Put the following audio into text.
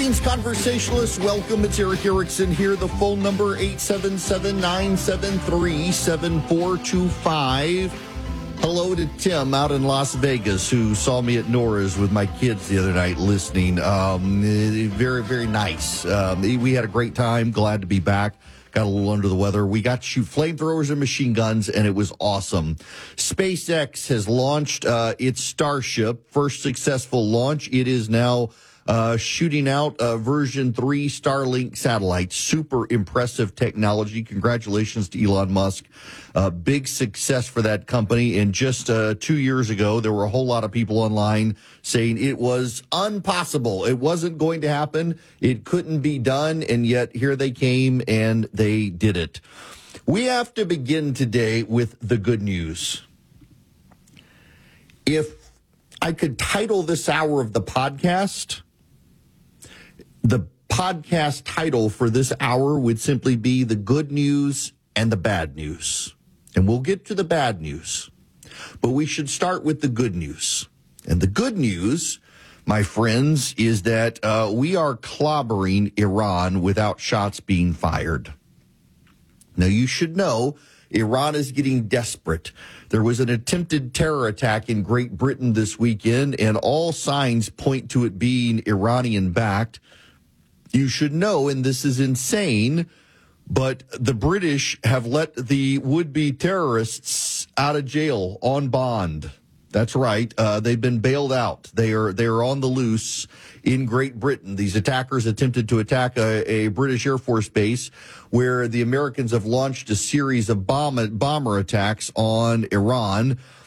Greetings, conversationalists. Welcome. It's Eric Erickson here. The phone number, 877-973-7425. Hello to Tim out in Las Vegas, who saw me at Nora's with my kids the other night listening. Very, very nice. We had a great time. Glad to be back. Got a little under the weather. We got to shoot flamethrowers and machine guns, and it was awesome. SpaceX has launched its Starship. First successful launch. It is now shooting out version 3 Starlink satellite. Super impressive technology. Congratulations to Elon Musk. Big success for that company. And just 2 years ago, there were a whole lot of people online saying it was impossible. It wasn't going to happen. It couldn't be done. And yet here they came and they did it. We have to begin today with the good news. If I could title this hour of the podcast, the podcast title for this hour would simply be The Good News and the Bad News. And we'll get to the bad news. But we should start with the good news. And the good news, my friends, is that we are clobbering Iran without shots being fired. Now, you should know Iran is getting desperate. There was an attempted terror attack in Great Britain this weekend, and all signs point to it being Iranian-backed. You should know, and this is insane, but the British have let the would-be terrorists out of jail on bond. That's right. They've been bailed out. They are on the loose in Great Britain. These attackers attempted to attack a British Air Force base where the Americans have launched a series of bomber attacks on Iran.